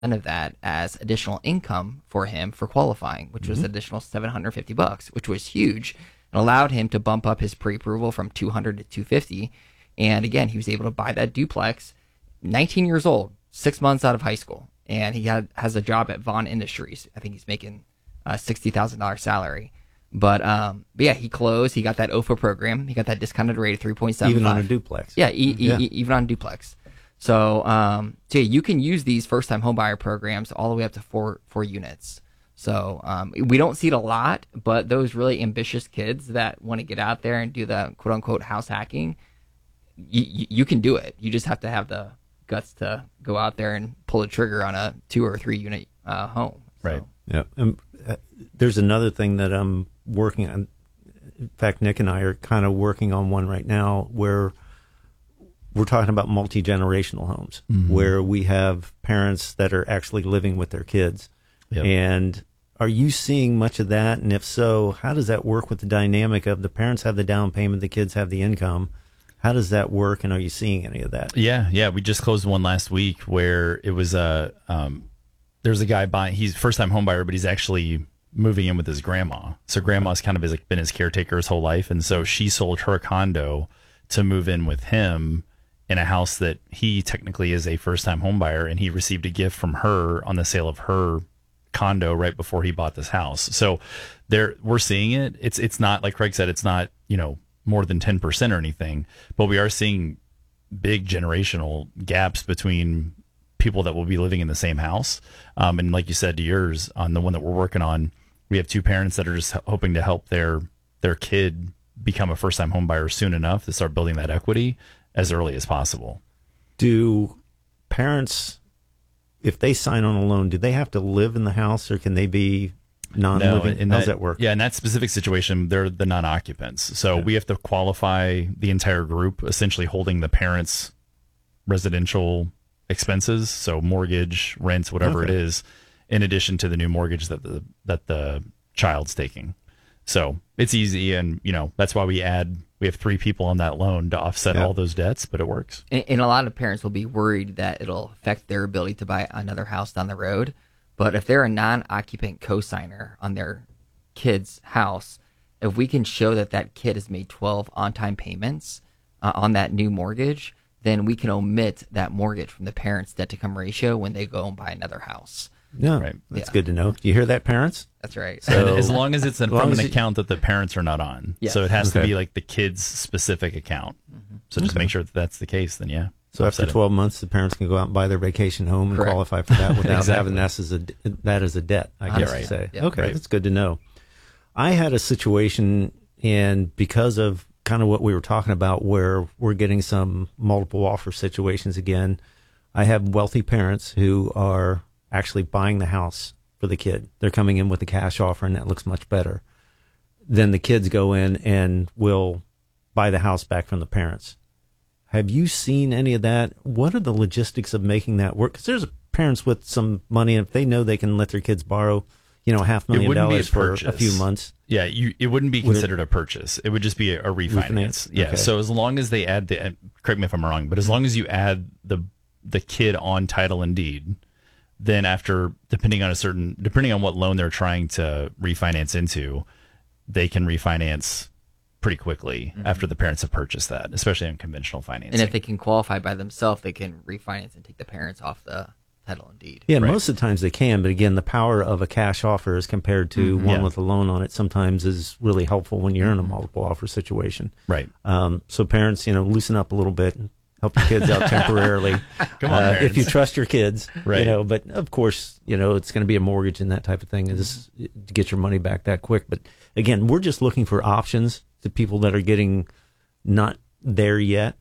of that as additional income for him for qualifying, which was additional $750, which was huge, and allowed him to bump up his pre-approval from 200 to 250. And again, he was able to buy that duplex, 19 years old, 6 months out of high school, and he has a job at Vaughn Industries. I think he's making a $60,000 salary. But yeah, he closed. He got that OFA program. He got that discounted rate of 3.75. Even on a duplex. Yeah, even on a duplex. So, so yeah, you can use these first-time homebuyer programs all the way up to four units. So we don't see it a lot, but those really ambitious kids that want to get out there and do the quote-unquote house hacking, you can do it. You just have to have the guts to go out there and pull the trigger on a 2 or 3 unit home. Right. So. Yeah. There's another thing that I'm working on. In fact, Nick and I are kind of working on one right now where we're talking about multi-generational homes, where we have parents that are actually living with their kids. Yep. And are you seeing much of that? And if so, how does that work with the dynamic of the parents have the down payment, the kids have the income? How does that work? And are you seeing any of that? Yeah. We just closed one last week where it was there's a guy buying, he's a first-time home buyer, but he's actually moving in with his grandma. So grandma's kind of been his caretaker his whole life. And so she sold her condo to move in with him in a house that he technically is a first-time home buyer, and he received a gift from her on the sale of her condo right before he bought this house. So we're seeing it. It's not, like Craig said, it's not, more than 10% or anything, but we are seeing big generational gaps between people that will be living in the same house. And like you said, to yours, on the one that we're working on, we have 2 parents that are just hoping to help their kid become a first-time home buyer soon enough to start building that equity as early as possible. Do parents, if they sign on a loan, do they have to live in the house, or can they be non-living? No, how does that work? Yeah, in that specific situation, they're the non-occupants. So we have to qualify the entire group, essentially holding the parents' residential expenses, so mortgage, rent, whatever it is, in addition to the new mortgage that the child's taking. So it's easy, and that's why we have 3 people on that loan to offset all those debts, but it works. And a lot of parents will be worried that it'll affect their ability to buy another house down the road. But if they're a non-occupant co-signer on their kid's house, if we can show that kid has made 12 on-time payments on that new mortgage, then we can omit that mortgage from the parents' debt-to-income ratio when they go and buy another house. Yeah, right. That's good to know. Do you hear that, parents? That's right. So, as long as it's from an account that the parents are not on. Yes. So it has to be like the kid's specific account. So just make sure that that's the case, then yeah. So after 12 months, the parents can go out and buy their vacation home and qualify for that without having that as a debt, I guess to say. Yep. Okay, that's good to know. I had a situation, and because of kind of what we were talking about, where we're getting some multiple offer situations again, I have wealthy parents who are actually buying the house for the kid. They're coming in with a cash offer, and that looks much better. Then the kids go in and will buy the house back from the parents. Have you seen any of that? What are the logistics of making that work? Because there's parents with some money, and if they know they can let their kids borrow, $500,000 for a few months. Yeah, it wouldn't be considered a purchase. It would just be a refinance. Yeah. Okay. So as long as they add correct me if I'm wrong, but as long as you add the kid on title and deed, then after, depending on what loan they're trying to refinance into, they can refinance pretty quickly after the parents have purchased that, especially on conventional financing. And if they can qualify by themselves, they can refinance and take the parents off the title and deed. Yeah, most of the times they can, but again, the power of a cash offer as compared to one with a loan on it sometimes is really helpful when you're in a multiple offer situation. Right. So parents, loosen up a little bit and help your kids out temporarily. Come on, if you trust your kids, right. But of course, it's going to be a mortgage and that type of thing is to get your money back that quick. But again, we're just looking for options to people that are getting not there yet.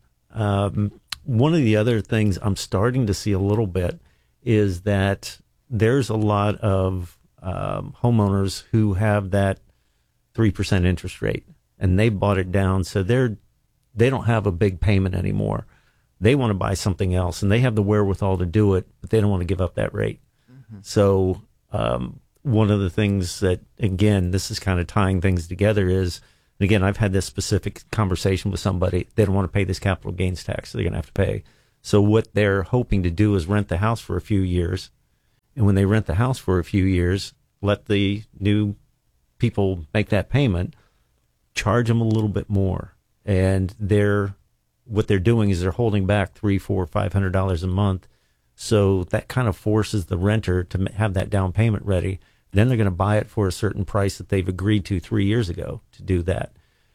One of the other things I'm starting to see a little bit is that there's a lot of homeowners who have that 3% interest rate, and they bought it down, so they don't have a big payment anymore. They want to buy something else, and they have the wherewithal to do it, but they don't want to give up that rate. So one of the things that, again, this is kind of tying things together is, and again, I've had this specific conversation with somebody. They don't want to pay this capital gains tax, so they're going to have to pay. So what they're hoping to do is rent the house for a few years And when they rent the house for a few years, let the new people make that payment, charge them a little bit more. And what they're doing is they're holding back $300, $400, $500 a month. So that kind of forces the renter to have that down payment ready. Then they're going to buy it for a certain price that they've agreed to 3 years ago to do that.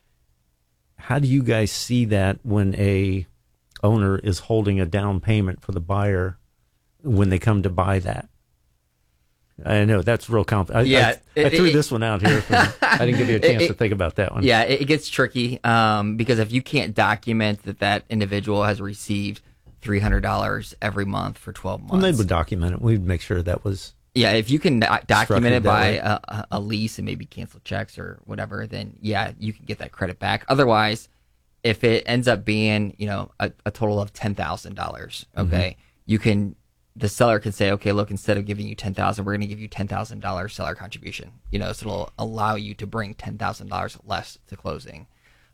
How do you guys see that when a owner is holding a down payment for the buyer when they come to buy that? I know that's real complicated. Yeah, I threw this one out here. I didn't give you a chance to think about that one. Yeah, it gets tricky because if you can't document that individual has received $300 every month for 12 months. Well, they would document it. We'd make sure that was. Yeah, if you can document it by a lease and maybe cancel checks or whatever, then yeah, you can get that credit back. Otherwise, if it ends up being, a total of $10,000, okay, the seller can say, okay, look, instead of giving you $10,000, we're going to give you $10,000 seller contribution. So it'll allow you to bring $10,000 less to closing.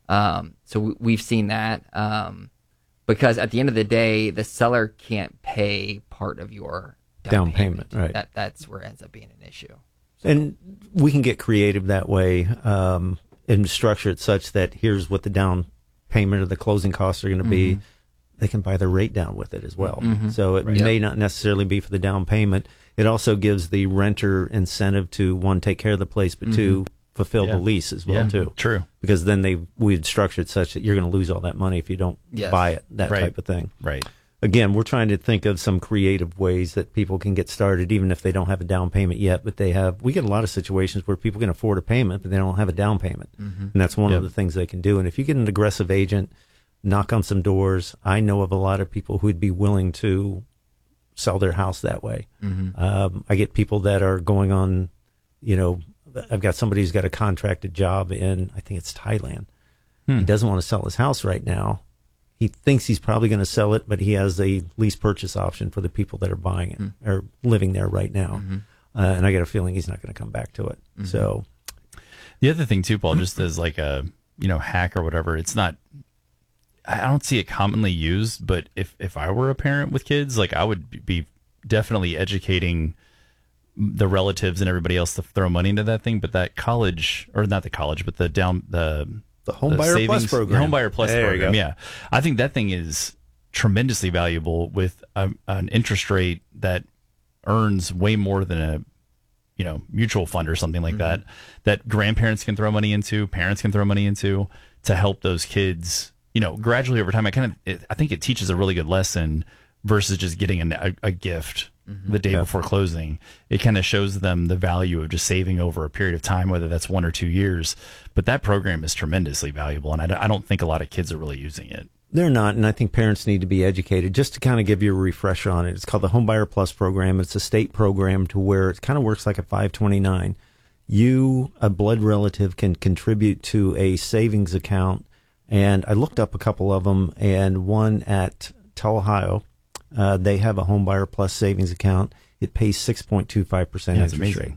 So we've seen that because at the end of the day, the seller can't pay part of your down payment. Right. That's where it ends up being an issue. And we can get creative that way and structure it such that here's what the down payment or the closing costs are going to be. They can buy their rate down with it as well. So it may not necessarily be for the down payment. It also gives the renter incentive to, one, take care of the place, but two, fulfill the lease as well, too. True. Because then we'd structure it such that you're going to lose all that money if you don't buy it, that type of thing. Right. Again, we're trying to think of some creative ways that people can get started, even if they don't have a down payment yet. But we get a lot of situations where people can afford a payment, but they don't have a down payment. And that's one of the things they can do. And if you get an aggressive agent, knock on some doors, I know of a lot of people who'd be willing to sell their house that way. I get people that are going on, I've got somebody who's got a contracted job in, I think it's Thailand. He doesn't want to sell his house right now. He thinks he's probably going to sell it, but he has a lease purchase option for the people that are buying it or living there right now. And I get a feeling he's not going to come back to it. So the other thing too, Paul, just as like a, hack or whatever, it's not, I don't see it commonly used, but if I were a parent with kids, like I would be definitely educating the relatives and everybody else to throw money into that thing. But that college, or not the college, but the Homebuyer Plus program. Homebuyer Plus program. Yeah. I think that thing is tremendously valuable with an interest rate that earns way more than a mutual fund or something like that grandparents can throw money into, parents can throw money into to help those kids, gradually over time. I think it teaches a really good lesson versus just getting a gift the day before closing. It kind of shows them the value of just saving over a period of time, whether that's 1 or 2 years. But that program is tremendously valuable, and I don't think a lot of kids are really using it. They're not, and I think parents need to be educated. Just to kind of give you a refresher on it, it's called the Homebuyer Plus program. It's a state program to where it kind of works like a 529. You, a blood relative, can contribute to a savings account, and I looked up a couple of them, and one at Ohio, they have a Homebuyer Plus savings account. It pays 6.25% interest rate.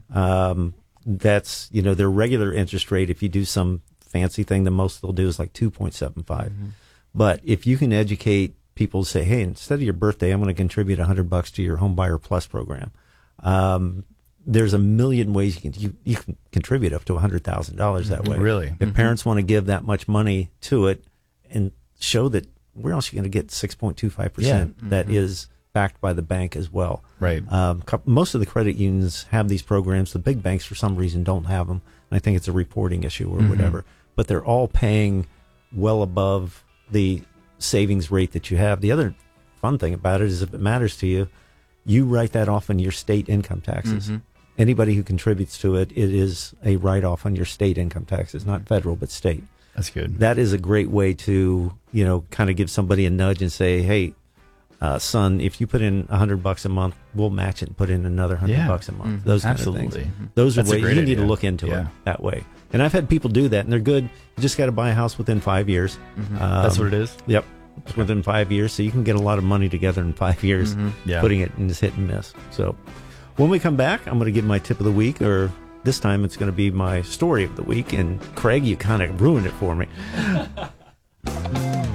That's, their regular interest rate. If you do some fancy thing, the most they'll do is like 2.75. But if you can educate people, say, hey, instead of your birthday, I'm going to contribute $100 to your Homebuyer Plus program. There's a million ways you can contribute up to $100,000 that way. Really? If parents want to give that much money to it and show that, where else are you going to get 6.25% that is backed by the bank as well? Right. Most of the credit unions have these programs. The big banks, for some reason, don't have them. And I think it's a reporting issue or whatever. But they're all paying well above the savings rate that you have. The other fun thing about it is if it matters to you, you write that off on your state income taxes. Anybody who contributes to it, it is a write-off on your state income taxes, not federal, but state. That's good. That is a great way to, kind of give somebody a nudge and say, hey, son, if you put in $100 a month, we'll match it and put in another $100 a month. Those kind of things. Those are ways you need to look into it that way. And I've had people do that, and they're good. You just got to buy a house within 5 years. That's what it is? Yep. It's within 5 years, so you can get a lot of money together in 5 years, putting it in this hit and miss. So when we come back, I'm going to give my tip of the week, or this time it's going to be my story of the week. And Craig, you kind of ruined it for me.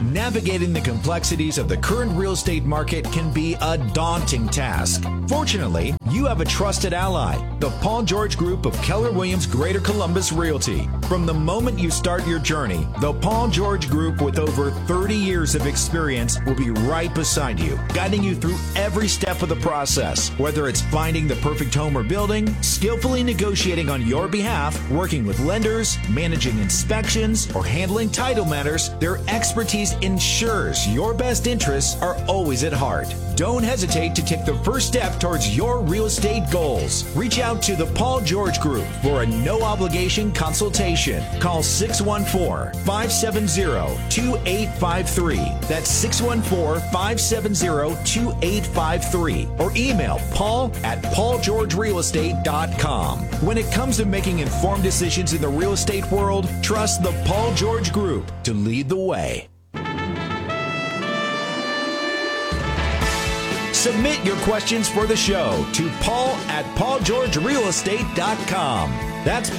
Navigating the complexities of the current real estate market can be a daunting task. Fortunately, you have a trusted ally, the Paul George Group of Keller Williams Greater Columbus Realty. From the moment you start your journey, the Paul George Group, with over 30 years of experience, will be right beside you, guiding you through every step of the process. Whether it's finding the perfect home or building, skillfully negotiating on your behalf, working with lenders, managing inspections, or handling title matters, their expertise ensures your best interests are always at heart. Don't hesitate to take the first step towards your real estate goals. Reach out to the Paul George Group for a no-obligation consultation. Call 614-570-2853. That's 614-570-2853. Or email paul@paulgeorgerealestate.com. When it comes to making informed decisions in the real estate world, trust the Paul George Group to lead the way. Submit your questions for the show to paul@paulgeorgerealestate.com. That's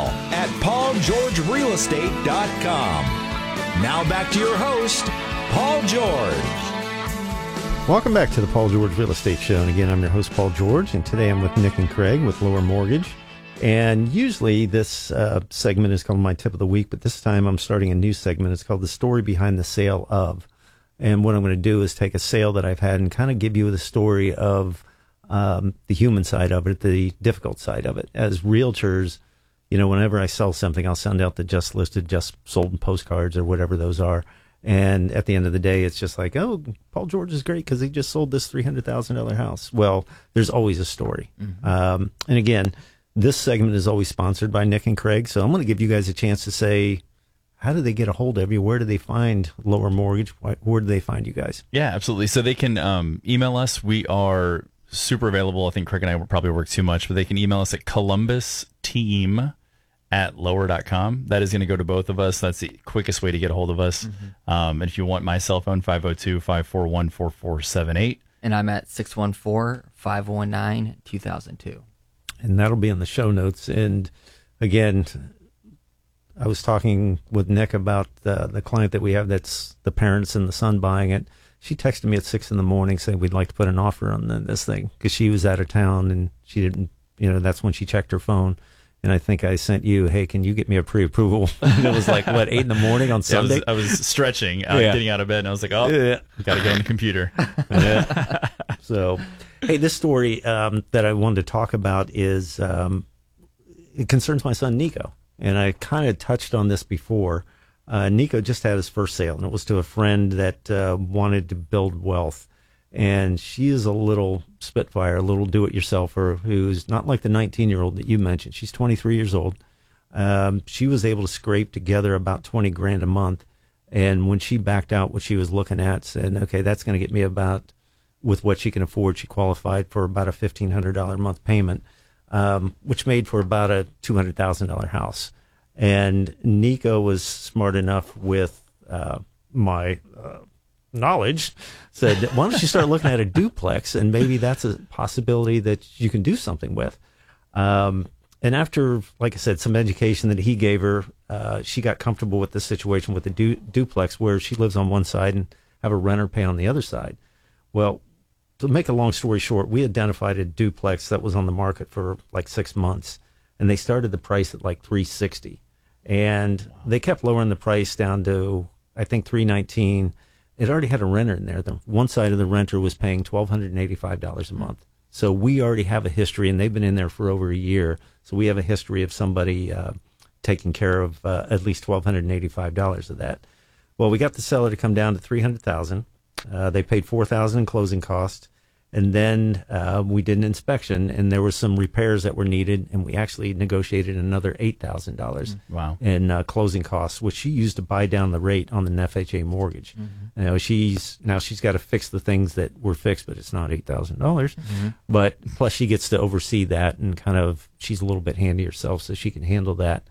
paul@paulgeorgerealestate.com. Now back to your host, Paul George. Welcome back to the Paul George Real Estate Show. And again, I'm your host, Paul George. And today I'm with Nick and Craig with Lower Mortgage. And usually this segment is called My Tip of the Week, but this time I'm starting a new segment. It's called The Story Behind the Sale Of. And what I'm going to do is take a sale that I've had and kind of give you the story of the human side of it, the difficult side of it. As realtors, you know, whenever I sell something, I'll send out the just listed, just sold postcards or whatever those are. And at the end of the day, it's just like, oh, Paul George is great because he just sold this $300,000 house. Well, there's always a story. Mm-hmm. And again, this segment is always sponsored by Nick and Craig. So I'm going to give you guys a chance to say, how do they get a hold of you? Where do they find Lower Mortgage? Where do they find you guys? Yeah, absolutely. So they can email us. We are super available. I think Craig and I will probably work too much, but they can email us at columbusteam@lower.com. That is going to go to both of us. That's the quickest way to get a hold of us. Mm-hmm. And if you want my cell phone, 502-541-4478. And I'm at 614-519-2002. And that'll be in the show notes. And again, I was talking with Nick about the client that we have that's the parents and the son buying it. She texted me at 6 a.m. saying we'd like to put an offer on this thing because she was out of town and she didn't, you know, that's when she checked her phone. And I think I sent you, hey, can you get me a pre-approval? And it was like, what, 8 a.m. on Sunday? I was stretching, getting out of bed, and I was like, got to get on the computer. Yeah. So, hey, this story that I wanted to talk about is it concerns my son, Nico. And I kind of touched on this before. Nico just had his first sale, and it was to a friend that wanted to build wealth. And she is a little spitfire, a little do-it-yourselfer, who's not like the 19-year-old that you mentioned. She's 23 years old. She was able to scrape together about $20,000 a month. And when she backed out what she was looking at, said, okay, that's going to get me about, with what she can afford, she qualified for about a $1,500 a month payment. Which made for about a $200,000 house. And Nico was smart enough with my knowledge, said, why don't you start looking at a duplex, and maybe that's a possibility that you can do something with. And after, like I said, some education that he gave her, she got comfortable with the situation with the duplex where she lives on one side and have a renter pay on the other side. Well, to make a long story short, we identified a duplex that was on the market for like 6 months, and they started the price at like $360, and they kept lowering the price down to, I think, $319. It already had a renter in there. The one side of the renter was paying $1,285 a month. So we already have a history, and they've been in there for over a year. So we have a history of somebody taking care of at least $1,285 of that. Well, we got the seller to come down to $300,000. They paid $4,000 in closing costs, and then we did an inspection, and there were some repairs that were needed, and we actually negotiated another $8,000 in closing costs, which she used to buy down the rate on the FHA mortgage. Mm-hmm. You know, she's got to fix the things that were fixed, but it's not $8,000. Mm-hmm. But plus, she gets to oversee that, and kind of she's a little bit handy herself, so she can handle that.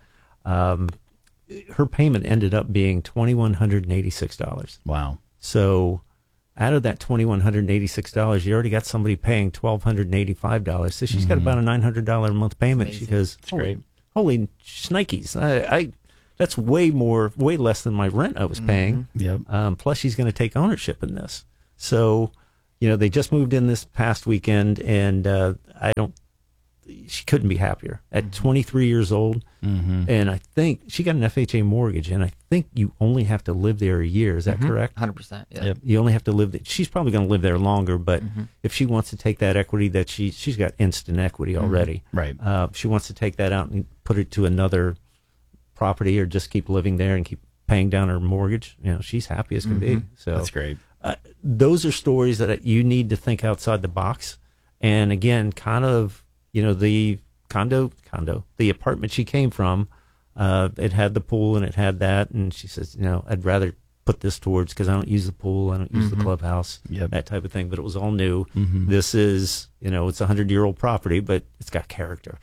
Her payment ended up being $2,186. Wow! So out of that $2,186, you already got somebody paying $1,285. So she's got about a $900 a month pament. She goes, That's great. Holy shnikes. That's way less than my rent I was paying. Yep. Plus, she's going to take ownership in this. So, they just moved in this past weekend, and she couldn't be happier at 23 years old. Mm-hmm. And I think she got an FHA mortgage, and I think you only have to live there a year. Is that correct? 100%. Yeah. Yep. You only have to live there. She's probably going to live there longer, but if she wants to take that equity that she's got instant equity already. Right. If she wants to take that out and put it to another property or just keep living there and keep paying down her mortgage, she's happy as can be. So That's great. Those are stories that you need to think outside the box. And again, kind of, the the apartment she came from, it had the pool and it had that. And she says, I'd rather put this towards, because I don't use the pool, I don't use the clubhouse, that type of thing. But it was all new. This is, it's a 100-year-old property, but it's got character.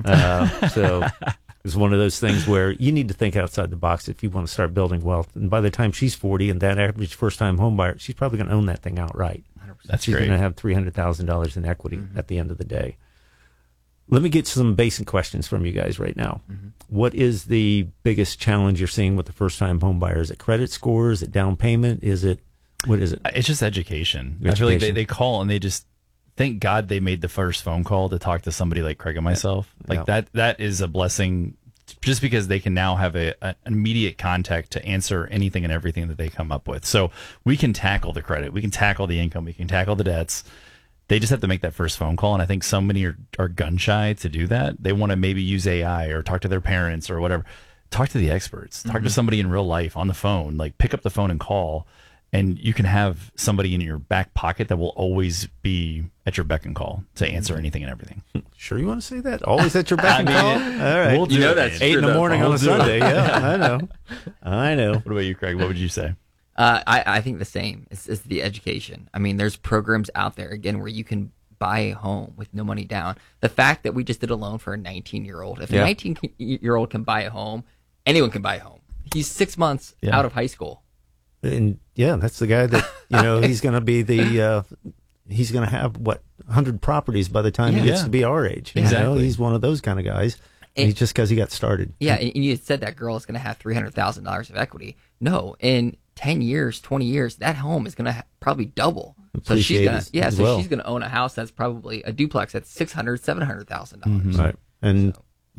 So it's one of those things where you need to think outside the box if you want to start building wealth. And by the time she's 40 and that average first-time home buyer, she's probably going to own that thing outright. That's She's great. going to have $300,000 in equity at the end of the day. Let me get some basic questions from you guys right now. What is the biggest challenge you're seeing with the first-time home buyer? Is it credit score? Is it down payment? What is it? It's just education. I feel like they call and they just, thank God they made the first phone call to talk to somebody like Craig and myself. That is a blessing, just because they can now have an immediate contact to answer anything and everything that they come up with. So we can tackle the credit, we can tackle the income, we can tackle the debts. They just have to make that first phone call. And I think so many are gun shy to do that. They want to maybe use AI or talk to their parents or whatever. Talk to the experts, talk to somebody in real life on the phone, like pick up the phone and call. And you can have somebody in your back pocket that will always be at your beck and call to answer anything and everything. Sure you want to say that? Always at your beck and call? All right. We'll do that's 8 in the morning on a Sunday. It. Yeah, I know. What about you, Craig? What would you say? I think the same. It's the education. I mean, there's programs out there, again, where you can buy a home with no money down. The fact that we just did a loan for a 19-year-old. If a 19-year-old can buy a home, anyone can buy a home. He's 6 months out of high school. And that's the guy that, he's going to be he's going to have 100 properties by the time he gets to be our age. Exactly. He's one of those kind of guys. And he's just because he got started. Yeah. And you said that girl is going to have $300,000 of equity. No, in 10 years, 20 years, that home is going to probably double. So she's going to, she's going to own a house that's probably a duplex that's $600,000, $700,000. Right. And,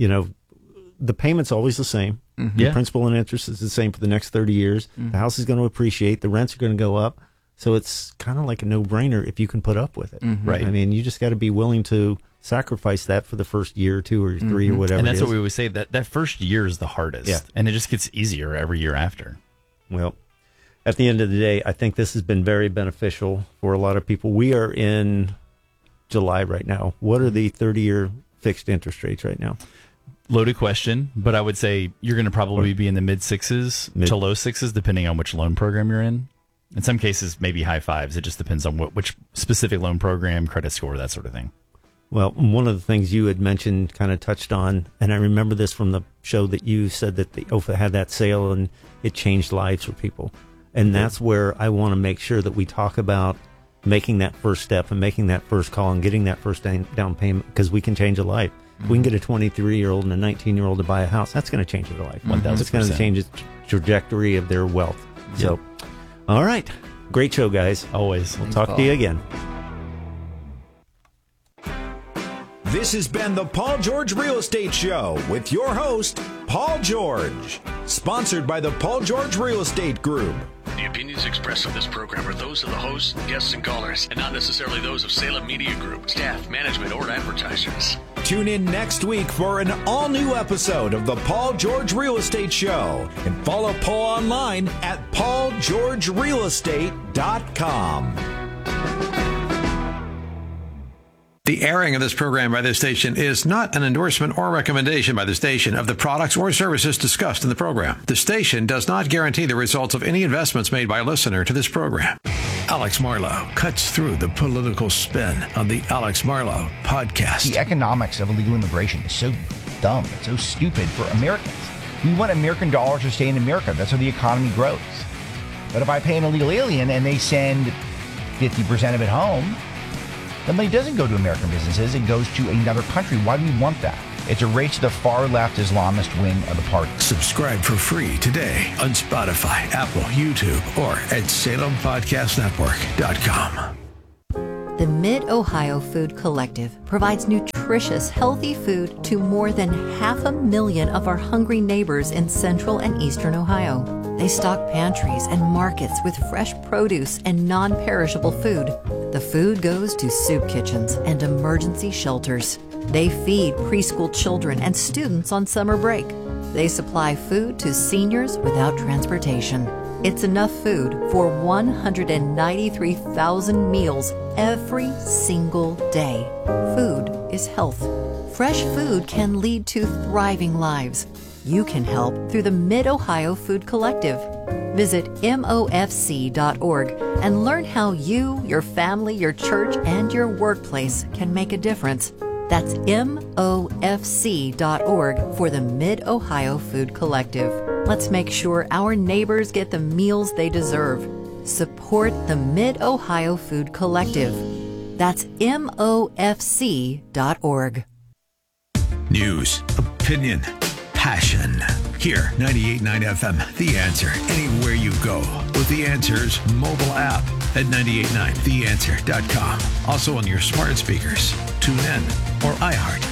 the payment's always the same. The principal and interest is the same for the next 30 years. The house is going to appreciate. The rents are going to go up. So it's kind of like a no-brainer if you can put up with it. Right. I mean, you just got to be willing to sacrifice that for the first year or two or three or whatever. And that's what we always say, that first year is the hardest. Yeah. And it just gets easier every year after. Well, at the end of the day, I think this has been very beneficial for a lot of people. We are in July right now. What are the 30-year fixed interest rates right now? Loaded question, but I would say you're going to probably be in the mid sixes to low sixes, depending on which loan program you're in. In some cases, maybe high fives. It just depends on which specific loan program, credit score, that sort of thing. Well, one of the things you had mentioned, kind of touched on, and I remember this from the show that you said that the OFA had that sale and it changed lives for people. And that's where I want to make sure that we talk about making that first step and making that first call and getting that first down payment, because we can change a life. If we can get a 23-year-old and a 19-year-old to buy a house, that's going to change their life. 1,000%. It's going to change the trajectory of their wealth. Yep. So, all right. Great show, guys. Always. We'll talk to you again. This has been the Paul George Real Estate Show with your host, Paul George. Sponsored by the Paul George Real Estate Group. The opinions expressed on this program are those of the hosts, guests, and callers, and not necessarily those of Salem Media Group, staff, management, or advertisers. Tune in next week for an all-new episode of the Paul George Real Estate Show. And follow Paul online at paulgeorgerealestate.com. The airing of this program by this station is not an endorsement or recommendation by the station of the products or services discussed in the program. The station does not guarantee the results of any investments made by a listener to this program. Alex Marlow cuts through the political spin on the Alex Marlow podcast. The economics of illegal immigration is so dumb. It's so stupid for Americans. We want American dollars to stay in America. That's how the economy grows. But if I pay an illegal alien and they send 50% of it home, the money doesn't go to American businesses. It goes to another country. Why do we want that? It's a race to the far-left Islamist wing of the party. Subscribe for free today on Spotify, Apple, YouTube, or at SalemPodcastNetwork.com. The Mid-Ohio Food Collective provides nutritious, healthy food to more than 500,000 of our hungry neighbors in central and eastern Ohio. They stock pantries and markets with fresh produce and non-perishable food. The food goes to soup kitchens and emergency shelters. They feed preschool children and students on summer break. They supply food to seniors without transportation. It's enough food for 193,000 meals every single day. Food is health. Fresh food can lead to thriving lives. You can help through the Mid-Ohio Food Collective. Visit MOFC.org and learn how you, your family, your church, and your workplace can make a difference. That's MOFC.org for the Mid-Ohio Food Collective. Let's make sure our neighbors get the meals they deserve. Support the Mid-Ohio Food Collective. That's MOFC.org. News, opinion, passion. Here, 98.9 FM, The Answer. Anywhere you go with The Answer's mobile app at 98.9theanswer.com. Also on your smart speakers, TuneIn, or iHeart.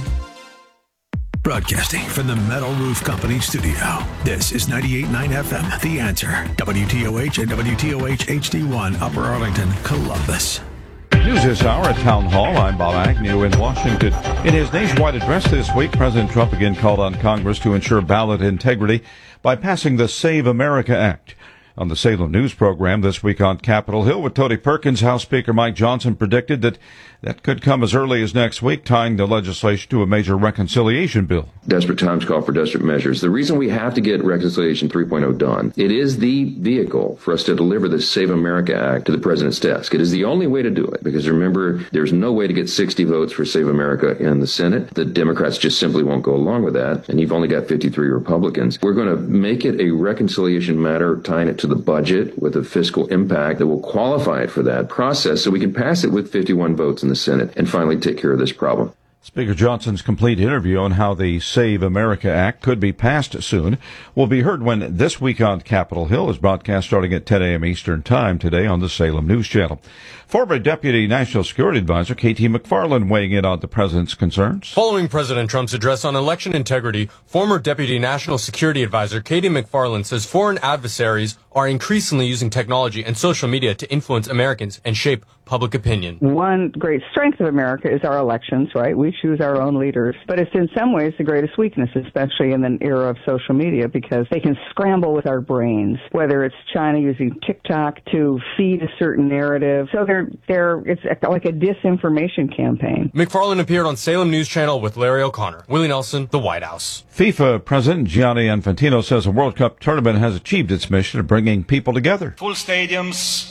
Broadcasting from the Metal Roof Company studio. This is 98.9 FM, The Answer. WTOH and WTOH HD1, Upper Arlington, Columbus. News this hour at Town Hall. I'm Bob Agnew in Washington. In his nationwide address this week, President Trump again called on Congress to ensure ballot integrity by passing the Save America Act. On the Salem News program this week on Capitol Hill with Tony Perkins, House Speaker Mike Johnson predicted that could come as early as next week, tying the legislation to a major reconciliation bill. Desperate times call for desperate measures. The reason we have to get Reconciliation 3.0 done, it is the vehicle for us to deliver the Save America Act to the president's desk. It is the only way to do it, because remember, there's no way to get 60 votes for Save America in the Senate. The Democrats just simply won't go along with that, and you've only got 53 Republicans. We're going to make it a reconciliation matter, tying it to the budget with a fiscal impact that will qualify it for that process so we can pass it with 51 votes in the Senate and finally take care of this problem. Speaker Johnson's complete interview on how the Save America Act could be passed soon will be heard when This Week on Capitol Hill is broadcast starting at 10 a.m. Eastern Time today on the Salem News Channel. Former Deputy National Security Advisor K.T. McFarland weighing in on the president's concerns. Following President Trump's address on election integrity, former Deputy National Security Advisor K.T. McFarland says foreign adversaries are increasingly using technology and social media to influence Americans and shape public opinion. One great strength of America is our elections, right? We choose our own leaders. But it's in some ways the greatest weakness, especially in the era of social media, because they can scramble with our brains, whether it's China using TikTok to feed a certain narrative. So it's like a disinformation campaign. McFarland appeared on Salem News Channel with Larry O'Connor. Willie Nelson, The White House. FIFA President Gianni Infantino says the World Cup tournament has achieved its mission of bringing people together. Full stadiums,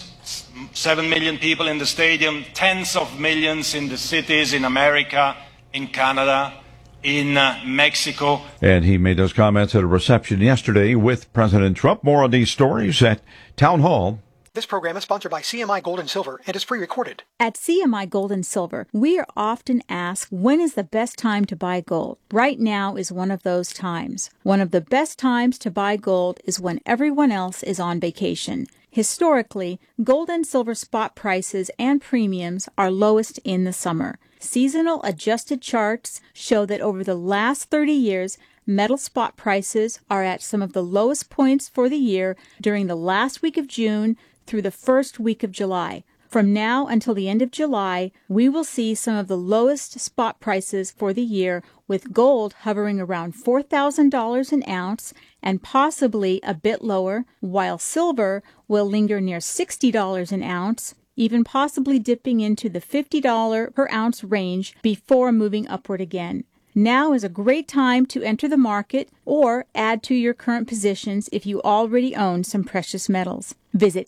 7 million people in the stadium, tens of millions in the cities in America, in Canada, in Mexico. And he made those comments at a reception yesterday with President Trump. More on these stories at Town Hall. This program is sponsored by CMI Gold and Silver and is pre-recorded. At CMI Gold and Silver, we are often asked, when is the best time to buy gold? Right now is one of those times. One of the best times to buy gold is when everyone else is on vacation. Historically, gold and silver spot prices and premiums are lowest in the summer. Seasonal adjusted charts show that over the last 30 years, metal spot prices are at some of the lowest points for the year during the last week of June through the first week of July. From now until the end of July, we will see some of the lowest spot prices for the year, with gold hovering around $4,000 an ounce and possibly a bit lower, while silver will linger near $60 an ounce, even possibly dipping into the $50 per ounce range before moving upward again. Now is a great time to enter the market or add to your current positions if you already own some precious metals. Visit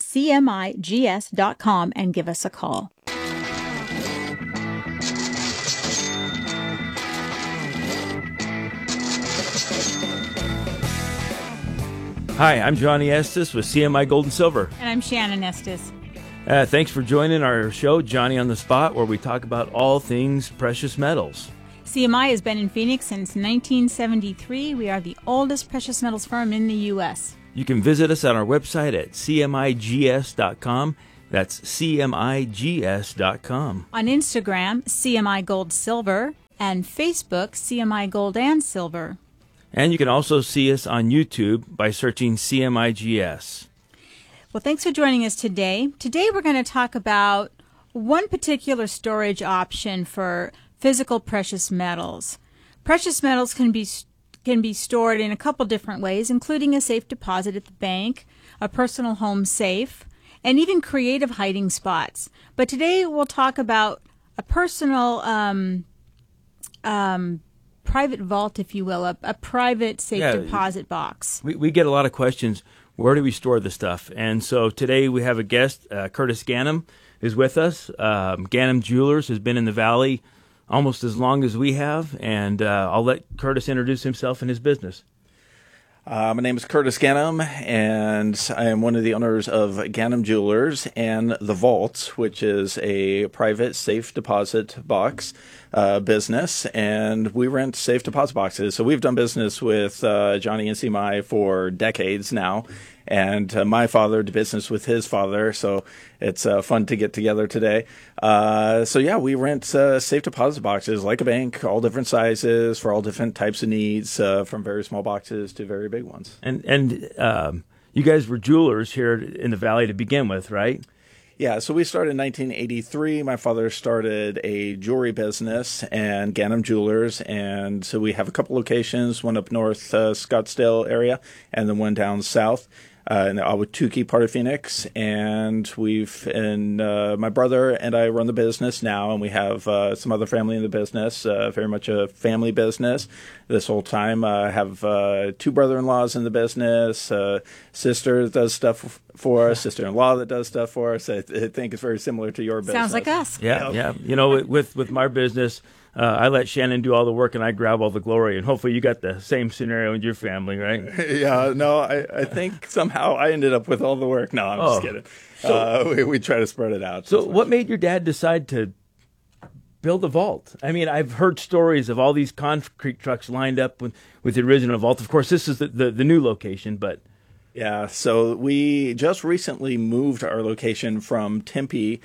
CMIGS.com and give us a call. Hi, I'm Johnny Estes with CMI Gold and Silver. And I'm Shannon Estes. Thanks for joining our show, Johnny on the Spot, where we talk about all things precious metals. CMI has been in Phoenix since 1973. We are the oldest precious metals firm in the U.S. You can visit us on our website at cmigs.com. That's cmigs.com. On Instagram, CMI Gold Silver, and Facebook, CMI Gold and Silver. And you can also see us on YouTube by searching CMIGS. Well, thanks for joining us today. Today we're going to talk about one particular storage option for physical precious metals. Precious metals can be stored in a couple different ways, including a safe deposit at the bank, a personal home safe, and even creative hiding spots. But today we'll talk about a personal private vault, if you will, a private safe deposit box. We get a lot of questions, where do we store the stuff? And so today we have a guest, Curtis Ganem is with us. Ganem Jewelers has been in the Valley almost as long as we have, and I'll let Curtis introduce himself and his business. My name is Curtis Ganem, and I am one of the owners of Ganem Jewelers and The Vault, which is a private safe deposit box business, and we rent safe deposit boxes. So we've done business with Johnny and CMI for decades now, and my father did business with his father, so it's fun to get together today. We rent safe deposit boxes like a bank, all different sizes for all different types of needs, from very small boxes to very big ones. And you guys were jewelers here in the Valley to begin with, right? Yeah, so we started in 1983. My father started a jewelry business and Ganem Jewelers, and so we have a couple locations, one up north Scottsdale area and then one down south in the Ahwatukee part of Phoenix. And my brother and I run the business now, and we have some other family in the business, very much a family business this whole time. I have two brother-in-laws in the business, sister that does stuff for us, sister-in-law that does stuff for us. I think it's very similar to your business. Sounds like us. Yeah. You know, with my business, I let Shannon do all the work and I grab all the glory, and hopefully you got the same scenario in your family, right? Yeah, no, I think somehow I ended up with all the work. No, I'm just kidding. So, we try to spread it out. So what made your dad decide to build a vault? I mean, I've heard stories of all these concrete trucks lined up with the original vault. Of course, this is the new location, but... Yeah, so we just recently moved our location from Tempe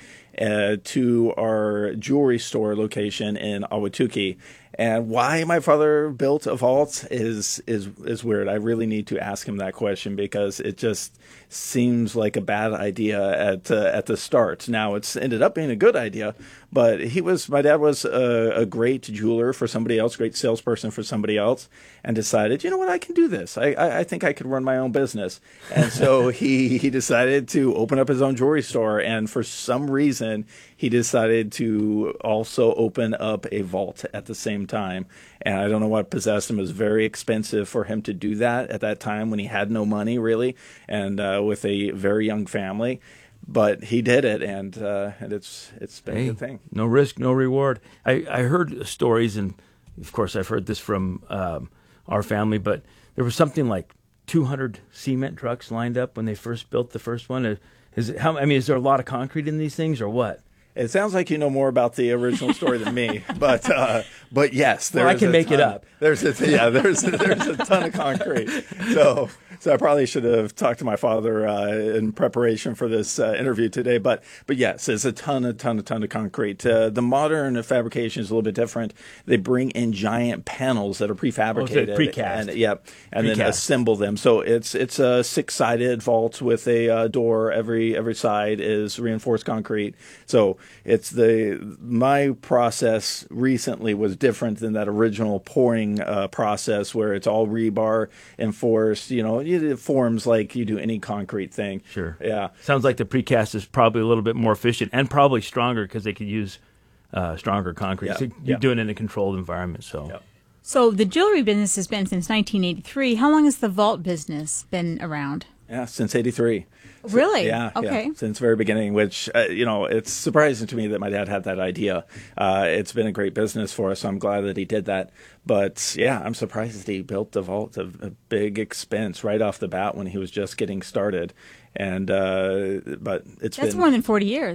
to our jewelry store location in Ahwatukee. And why my father built a vault is weird. I really need to ask him that question because it just seems like a bad idea at the start. Now it's ended up being a good idea, but my dad was a great jeweler for somebody else, great salesperson for somebody else, and decided, you know what, I can do this. I think I could run my own business. And so he decided to open up his own jewelry store, and for some reason he decided to also open up a vault at the same time. And I don't know what possessed him. It was very expensive for him to do that at that time when he had no money really, and with a very young family. But he did it, and it's been a good thing. No risk, no reward. I heard stories, and of course I've heard this from our family, but there was something like 200 cement trucks lined up when they first built the first one. Is there a lot of concrete in these things, or what? It sounds like you know more about the original story than me, but yes, I can make it up. There's a ton of concrete. So I probably should have talked to my father in preparation for this interview today. But yes, there's a ton of concrete. The modern fabrication is a little bit different. They bring in giant panels that are prefabricated, precast, and then assemble them. So it's a 6-sided vault with a door. Every side is reinforced concrete. So my process recently was different than that original pouring process where it's all rebar enforced. You know, it forms like you do any concrete thing. Sure. Yeah. Sounds like the precast is probably a little bit more efficient and probably stronger because they could use stronger concrete. Yeah. So you're doing it in a controlled environment. So. Yeah. So the jewelry business has been since 1983. How long has the vault business been around? Yeah, since '83. Really? Yeah. Okay. Yeah, since the very beginning, which, it's surprising to me that my dad had that idea. It's been a great business for us, so I'm glad that he did that. But, yeah, I'm surprised that he built the vault, a big expense right off the bat when he was just getting started. And but That's more than 40 years.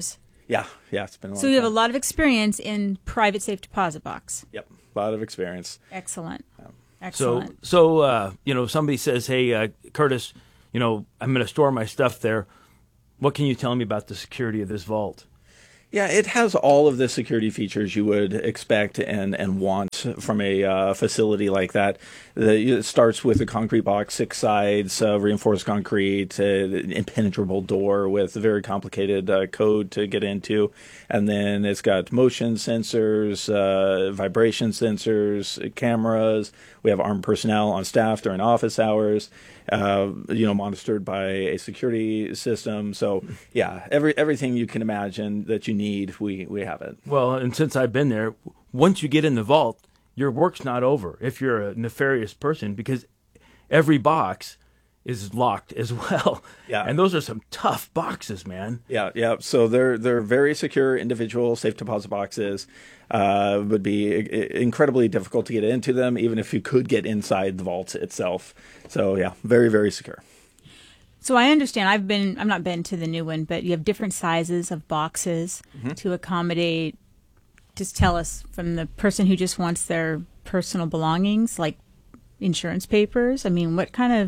Yeah, it's been a long So you have a time. lot of experience in private safe deposit box. Yep, a lot of experience. Excellent. Excellent. So somebody says, hey, Curtis, I'm going to store my stuff there. What can you tell me about the security of this vault? Yeah, it has all of the security features you would expect and want from a facility like that. It starts with a concrete box, 6 sides, reinforced concrete, impenetrable door with a very complicated code to get into. And then it's got motion sensors, vibration sensors, cameras. We have armed personnel on staff during office hours. Monitored by a security system. So, yeah, everything you can imagine that you need, we have it. Well, and since I've been there, once you get in the vault, your work's not over if you're a nefarious person, because every box is locked as well. Yeah. And those are some tough boxes, man. Yeah. So they're very secure individual safe deposit boxes. Would be incredibly difficult to get into them, even if you could get inside the vault itself. So yeah, very, very secure. So I understand. I've not been to the new one, but you have different sizes of boxes to accommodate. Just tell us, from the person who just wants their personal belongings, like insurance papers. I mean, what kind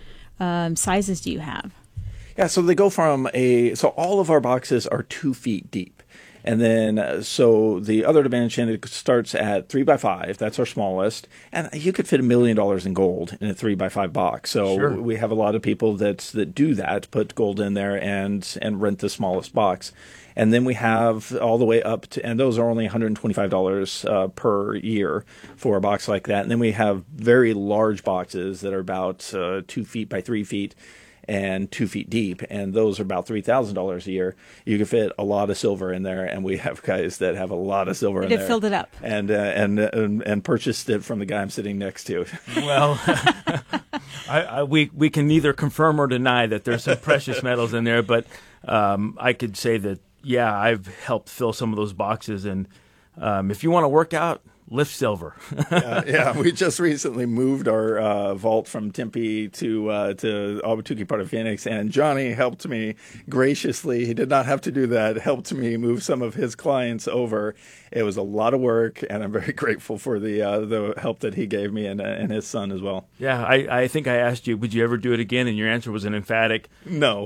of sizes do you have? Yeah, so they go from so all of our boxes are 2 feet deep. And then, so the other dimension, it starts at 3 by 5. That's our smallest. And you could fit $1 million in gold in a 3 by 5 box. So Sure. We have a lot of people that do that, put gold in there and rent the smallest box. And then we have all the way up to, and those are only $125 per year for a box like that. And then we have very large boxes that are about 2 feet by 3 feet. And 2 feet deep, and those are about $3,000 a year. You can fit a lot of silver in there, and we have guys that have a lot of silver in there. They filled it up, and purchased it from the guy I'm sitting next to. Well, we can neither confirm or deny that there's some precious metals in there, but I could say that I've helped fill some of those boxes, and if you want to work out, lift silver. Yeah, we just recently moved our vault from Tempe to Ahwatukee, part of Phoenix, and Johnny helped me graciously. He did not have to do that. Helped me move some of his clients over. It was a lot of work, and I'm very grateful for the help that he gave me and his son as well. Yeah, I think I asked you, would you ever do it again? And your answer was an emphatic no.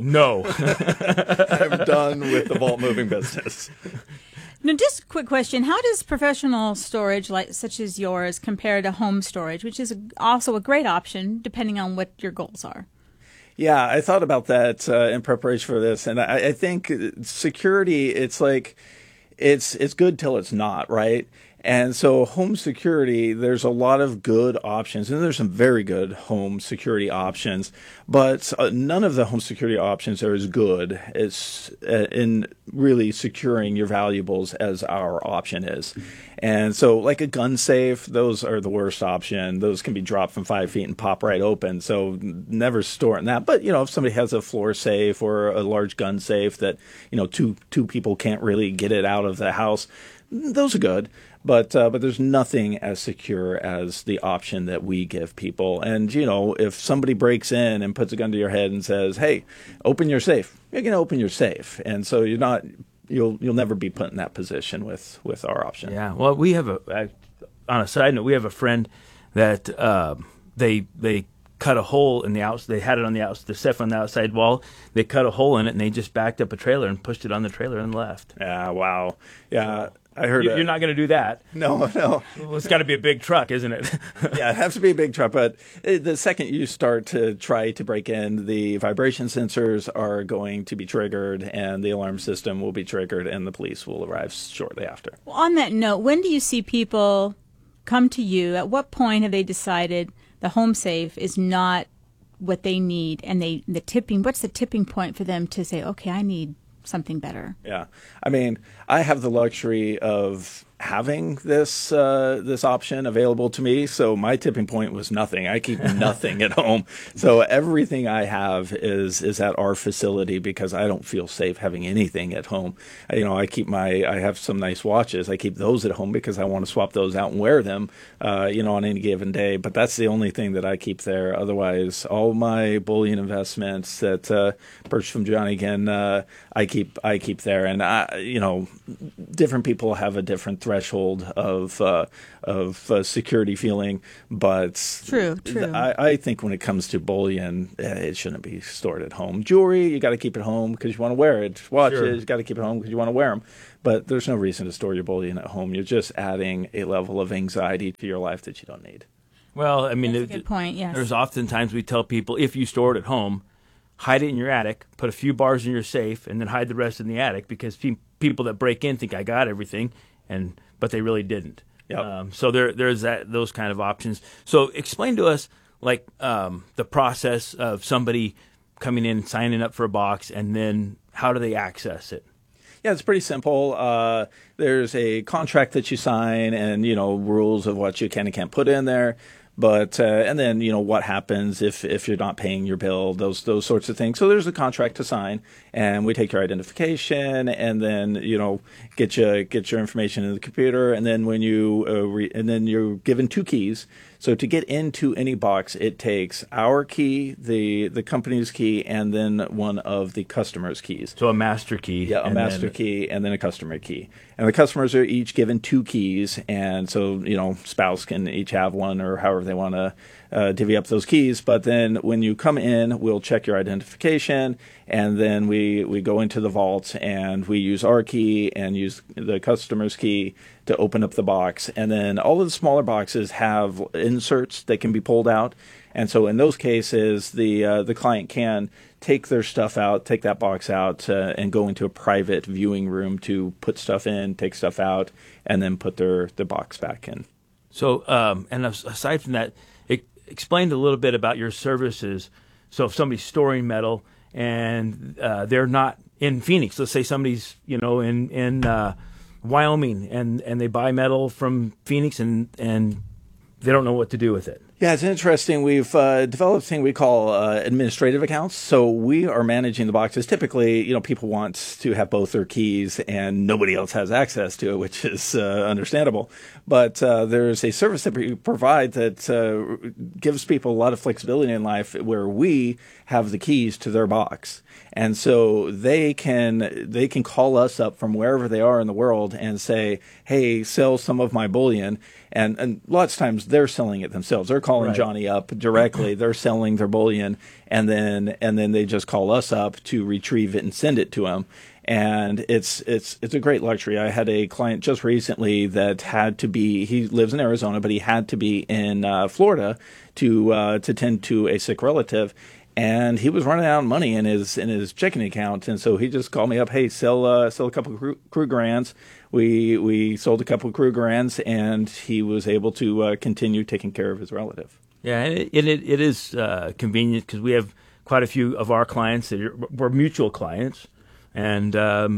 I'm done with the vault moving business. Now, just a quick question. How does professional storage, such as yours, compare to home storage, which is also a great option depending on what your goals are? Yeah, I thought about that in preparation for this, and I think security, it's like it's good till it's not, right? And so home security, there's a lot of good options, and there's some very good home security options, but none of the home security options are as good as in really securing your valuables as our option is. And so like a gun safe, those are the worst option. Those can be dropped from 5 feet and pop right open. So never store in that. But, if somebody has a floor safe or a large gun safe that, two people can't really get it out of the house, those are good. But there's nothing as secure as the option that we give people. And, if somebody breaks in and puts a gun to your head and says, hey, open your safe, you're going to open your safe. And so you'll never be put in that position with our option. Yeah. Well, we have on a side note, we have a friend that they cut a hole in the outside. They had it on the safe on the outside wall. They cut a hole in it, and they just backed up a trailer and pushed it on the trailer and left. Yeah. Wow. Yeah. I heard you're not going to do that. No. Well, it's got to be a big truck, isn't it? Yeah, it has to be a big truck. But the second you start to try to break in, the vibration sensors are going to be triggered, and the alarm system will be triggered, and the police will arrive shortly after. Well, on that note, when do you see people come to you? At what point have they decided the home safe is not what they need, and what's the tipping point for them to say, okay, I need something better? Yeah. I mean, I have the luxury of having this option available to me. So my tipping point was nothing. I keep nothing at home. So everything I have is at our facility because I don't feel safe having anything at home. I have some nice watches. I keep those at home because I want to swap those out and wear them, on any given day. But that's the only thing that I keep there. Otherwise, all my bullion investments that purchased from Johnny again, I keep there. And different people have a different threshold of security feeling, but True. I think when it comes to bullion, it shouldn't be stored at home. Jewelry, you got to keep it home because you want to wear it. Watches, you got to keep it home because you want to wear them. But there's no reason to store your bullion at home. You're just adding a level of anxiety to your life that you don't need. Well, I mean, that's a good point. Yes. There's oftentimes we tell people if you store it at home, hide it in your attic, put a few bars in your safe, and then hide the rest in the attic because people that break in think I got everything, but they really didn't. Yep. So there's those kind of options. So explain to us the process of somebody coming in, signing up for a box, and then how do they access it? Yeah, it's pretty simple. There's a contract that you sign and, rules of what you can and can't put in there. But and then what happens if you're not paying your bill, those sorts of things. So there's a contract to sign, and we take your identification, and then get your information in the computer, and then when and then you're given 2 keys. So to get into any box, it takes our key, the company's key, and then one of the customer's keys. So a master key. Yeah, a master key, and then a customer key. And the customers are each given 2 keys, and so spouse can each have one, or however they want to divvy up those keys. But then when you come in, we'll check your identification, and then we go into the vault, and we use our key and use the customer's key to open up the box. And then all of the smaller boxes have inserts that can be pulled out. And so in those cases, the client can take their stuff out, take that box out, and go into a private viewing room to put stuff in, take stuff out, and then put their box back in. So, and aside from that, explain a little bit about your services. So if somebody's storing metal and they're not in Phoenix, let's say somebody's in Wyoming and they buy metal from Phoenix and they don't know what to do with it. Yeah, it's interesting. We've developed a thing we call administrative accounts. So we are managing the boxes. Typically, people want to have both their keys and nobody else has access to it, which is understandable. But there's a service that we provide that gives people a lot of flexibility in life where we have the keys to their box. And so they can call us up from wherever they are in the world and say, hey, sell some of my bullion. And lots of times they're selling it themselves. They're calling Johnny up directly. They're selling their bullion, and then they just call us up to retrieve it and send it to them. And it's a great luxury. I had a client just recently that he lives in Arizona, but he had to be in Florida to tend to a sick relative. And he was running out of money in his checking account, and so he just called me up. Hey, sell a couple of Krugerrands. We sold a couple of Krugerrands, and he was able to continue taking care of his relative. Yeah, and it is convenient because we have quite a few of our clients that we're mutual clients, and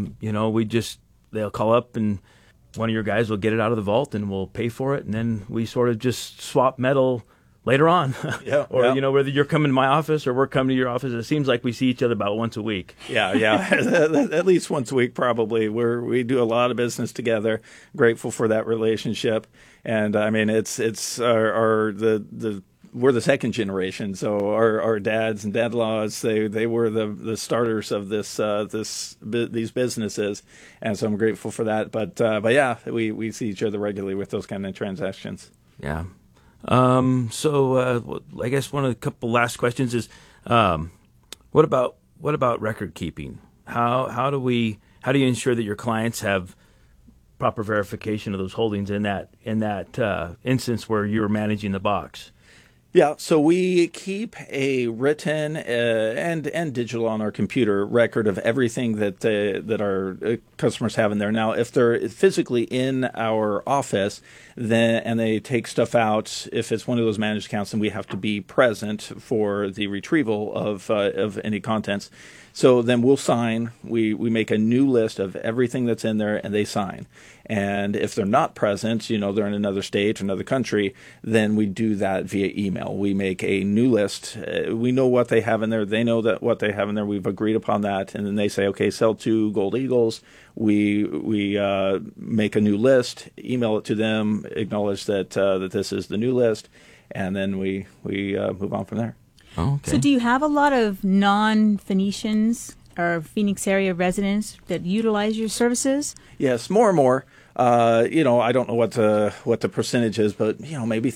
they'll call up and one of your guys will get it out of the vault and we'll pay for it, and then we sort of just swap metal later on. Whether you're coming to my office or we're coming to your office, it seems like we see each other about once a week. Yeah. At least once a week, probably. We do a lot of business together. Grateful for that relationship. And I mean, we're the second generation. So our dads and dad-in-laws, they were the starters of these businesses. And so I'm grateful for that. But yeah, we see each other regularly with those kind of transactions. Yeah. So I guess one of the couple last questions is, what about record keeping? How do you ensure that your clients have proper verification of those holdings in that instance where you're managing the box? Yeah, so we keep a written and digital on our computer record of everything that our customers have in there. Now, if they're physically in our office, then and they take stuff out, if it's one of those managed accounts, then we have to be present for the retrieval of any contents. So then we'll sign. We make a new list of everything that's in there, and they sign. And if they're not present, you know, they're in another state or another country, then we do that via email. We make a new list. We know what they have in there. They know that what they have in there. We've agreed upon that. And then they say, okay, sell 2 Gold Eagles. We make a new list, email it to them, acknowledge that this is the new list, and then we move on from there. Oh, okay. So do you have a lot of non-Phoenicians or Phoenix area residents that utilize your services? Yes, more and more. You know, I don't know what the percentage is, but you know, maybe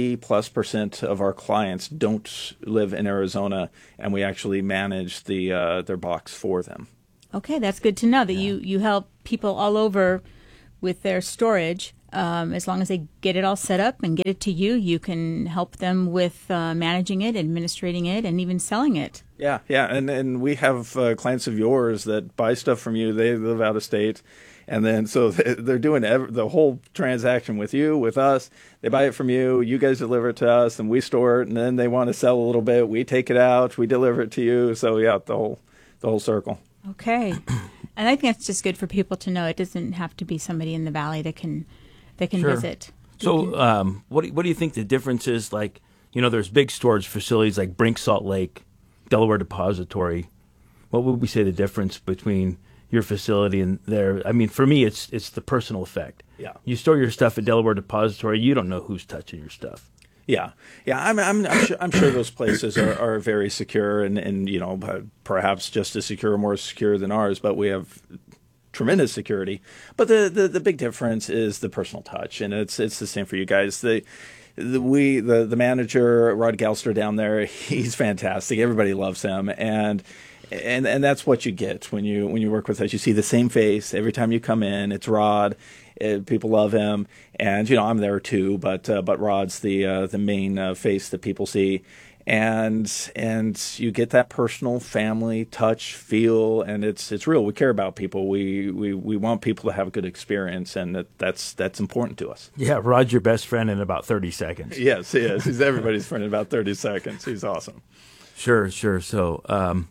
30+% of our clients don't live in Arizona, and we actually manage their box for them. Okay, that's good to know that you help people all over with their storage. As long as they get it all set up and get it to you, you can help them with managing it, administrating it, and even selling it. Yeah, and we have clients of yours that buy stuff from you. They live out of state, and then so they're doing the whole transaction with you, with us. They buy it from you. You guys deliver it to us, and we store it. And then they want to sell a little bit. We take it out. We deliver it to you. So yeah, the whole circle. Okay, and I think that's just good for people to know. It doesn't have to be somebody in the valley that can Sure. visit. So what do you think the difference is? Like, you know, there's big storage facilities like Brink Salt Lake, Delaware Depository. What would we say the difference between your facility and there? I mean, for me, it's the personal effect. Yeah. You store your stuff at Delaware Depository, you don't know who's touching your stuff. Yeah. I'm sure those places are very secure and you know, perhaps just as secure or more secure than ours, but we have tremendous security. But the big difference is the personal touch, and it's the same for you guys. The manager, Rod Galster down there, he's fantastic. Everybody loves him, and that's what you get when you work with us. You see the same face every time you come in. It's Rod. People love him, and you know, I'm there too. But Rod's the main face that people see, and you get that personal family touch, feel, and it's real. We care about people. We want people to have a good experience, and that's important to us. Yeah, Rod's your best friend in about 30 seconds. Yes, he is. He's everybody's friend in about 30 seconds. He's awesome. Sure. So,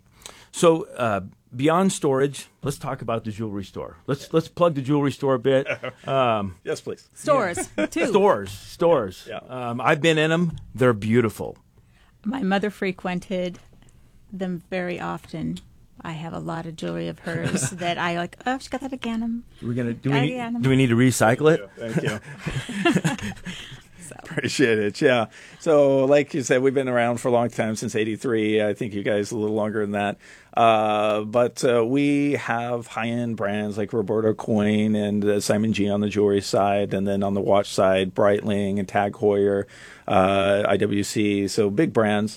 beyond storage, let's talk about the jewelry store. Let's plug the jewelry store a bit. Yes, please. Stores, too. Stores. Yeah. I've been in them. They're beautiful. My mother frequented them very often. I have a lot of jewelry of hers that I like. Oh, she got that again. Do we need to recycle it? Thank you. Appreciate it. Yeah. So, like you said, we've been around for a long time, since '83. I think you guys a little longer than that. But we have high-end brands like Roberto Coin and Simon G on the jewelry side, and then on the watch side, Breitling and Tag Heuer, IWC. So big brands.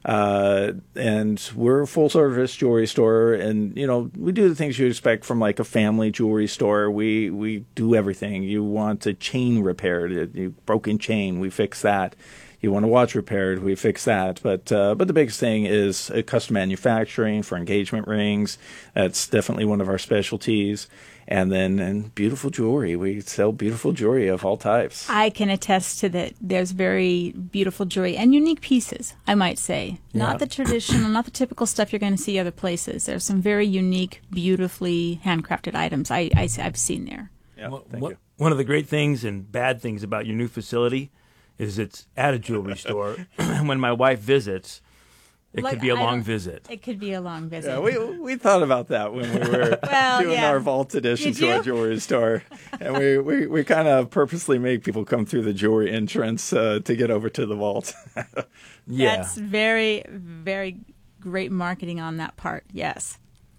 And we're a full service jewelry store, and you know, we do the things you expect from like a family jewelry store. We do everything. You want a chain repaired, broken chain, we fix that. You want a watch repaired, we fix that. But the biggest thing is custom manufacturing for engagement rings. That's definitely one of our specialties. And beautiful jewelry. We sell beautiful jewelry of all types. I can attest to that. There's very beautiful jewelry and unique pieces, I might say. Yeah. Not the traditional, not the typical stuff you're going to see other places. There's some very unique, beautifully handcrafted items I've seen there. Yeah, thank you. One of the great things and bad things about your new facility is it's at a jewelry store. When my wife visits, it could be a long visit. It could be a long visit. Yeah, we thought about that when we were doing our Vault Edition to our jewelry store. And we kind of purposely make people come through the jewelry entrance to get over to the vault. Yeah. That's very, very great marketing on that part, yes.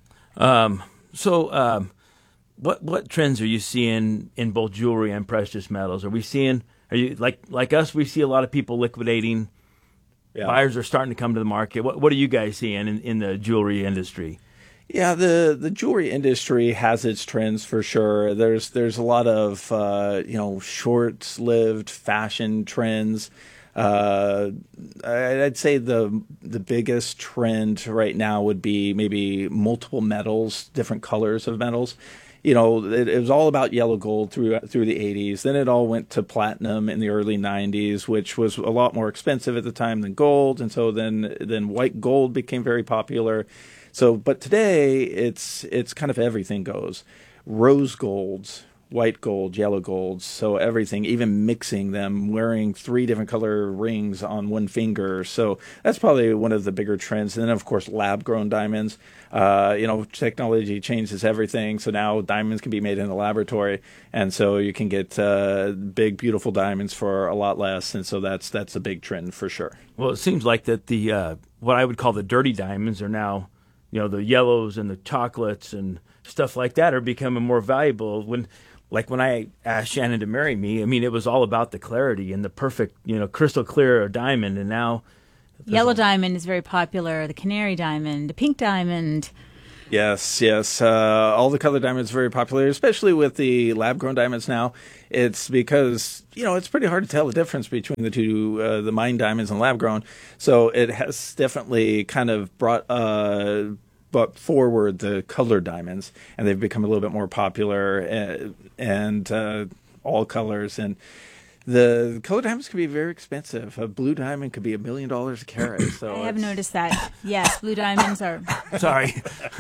So what trends are you seeing in both jewelry and precious metals? Are you like us, we see a lot of people liquidating. Yeah. Buyers are starting to come to the market. What are you guys seeing in the jewelry industry? Yeah, the jewelry industry has its trends for sure. There's a lot of short-lived fashion trends. I'd say the biggest trend right now would be maybe multiple metals, different colors of metals. It was all about yellow gold through the 80s. Then it all went to platinum in the early 90s, which was a lot more expensive at the time than gold. And so then white gold became very popular. So, but today it's kind of everything goes. Rose golds, white gold, yellow golds, so everything, even mixing them, wearing 3 different color rings on one finger. So that's probably one of the bigger trends. And then, of course, lab-grown diamonds. Technology changes everything. So now diamonds can be made in a laboratory. And so you can get big, beautiful diamonds for a lot less. And so that's a big trend for sure. Well, it seems like that the what I would call the dirty diamonds are now, the yellows and the chocolates and stuff like that are becoming more valuable. When I asked Shannon to marry me, I mean, it was all about the clarity and the perfect, crystal clear diamond. And now yellow diamond is very popular, the canary diamond, the pink diamond. Yes. All the color diamonds are very popular, especially with the lab-grown diamonds now. It's because, it's pretty hard to tell the difference between the two, the mine diamonds and lab-grown. So it has definitely kind of brought forward the color diamonds, and they've become a little bit more popular and all colors. And the color diamonds can be very expensive. A blue diamond could be $1 million a carat. So I have noticed that. Yes, blue diamonds are. Sorry,